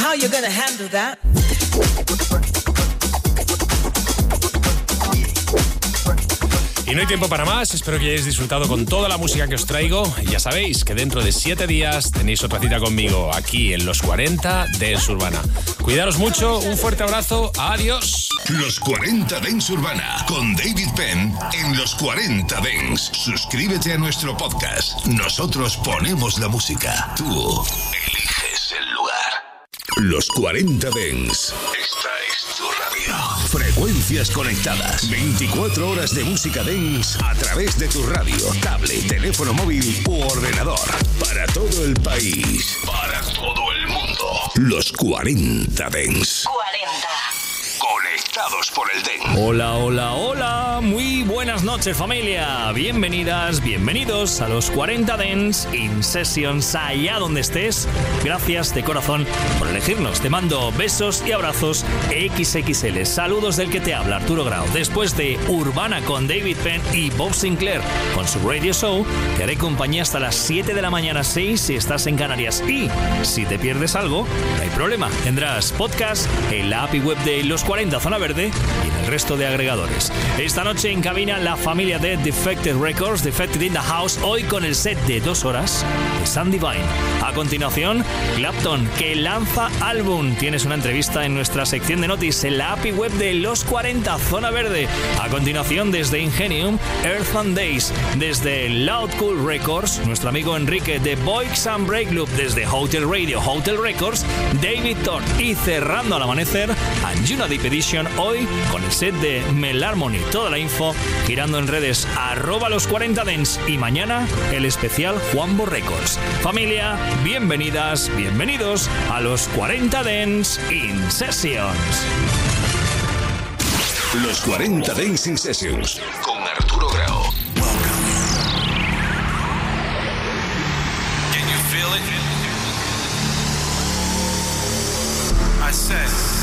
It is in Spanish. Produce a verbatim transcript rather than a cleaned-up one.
how you're gonna handle that. Y no hay tiempo para más, espero que hayáis disfrutado con toda la música que os traigo. Y ya sabéis que dentro de siete días tenéis otra cita conmigo aquí en Los cuarenta Dance Urbana. Cuidaros mucho, un fuerte abrazo, adiós. Los cuarenta Dance Urbana con David Penn en Los cuarenta Dance. Suscríbete a nuestro podcast. Nosotros ponemos la música. Tú eliges el lugar. Los cuarenta Dance. Esta es tu radio. Frecuencias conectadas. veinticuatro horas de música dance a través de tu radio, tablet, teléfono móvil u ordenador. Para todo el país. Para todo el mundo. Los cuarenta Dance. cuarenta. Conectados por el dance. Hola, hola, hola. Muy buenas noches, familia. Bienvenidas, bienvenidos a los cuarenta Dance In Sessions, allá donde estés. Gracias de corazón por elegirnos. Te mando besos y abrazos equis equis ele. Saludos del que te habla, Arturo Grau. Después de Urbana con David Penn y Bob Sinclair con su radio show, te haré compañía hasta las siete de la mañana, seis si estás en Canarias. Y si te pierdes algo, no hay problema. Tendrás podcast en la app y web de Los cuarenta Zona Verde y en el resto de agregadores. Esta noche en cabina la familia de Defected Records, Defected in the House, hoy con el set de dos horas de Sam Divine. A continuación, Clapton, que lanza álbum. Tienes una entrevista en nuestra sección de noticias en la app y web de Los cuarenta Zona Verde. A continuación, desde Ingenium, Earth and Days. Desde Loud Cool Records, nuestro amigo Enrique de Boix and Break Loop. Desde Hotel Radio, Hotel Records, David Thorne. Y cerrando al amanecer, Anjuna Deep Edition, hoy con el set de Mel Harmony. Toda la info girando en redes arroba los cuarenta Dance. Y mañana el especial Juanbo Records. Familia, bienvenidas, bienvenidos a los cuarenta Dance In Sessions. Los cuarenta Dance In Sessions con Arturo Grau. Can you feel it? I said